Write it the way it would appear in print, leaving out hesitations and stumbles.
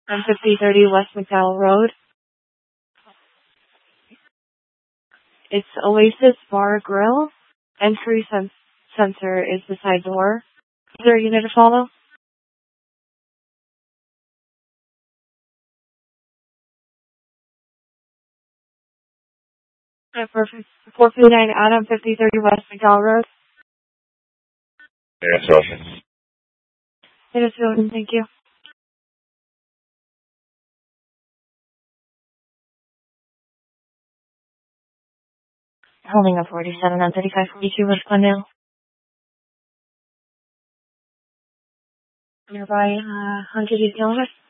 on 5030 West McDowell Road. It's Oasis Bar Grill. Entry sensor is the side door. Is there a unit to follow? Perfect. 459 Adam, 5030 West McDowell Road. Yes, Ocean. It is Ocean, thank you. Holding up 47 on 3542 West Glendale. Nearby, 100 East Illinois.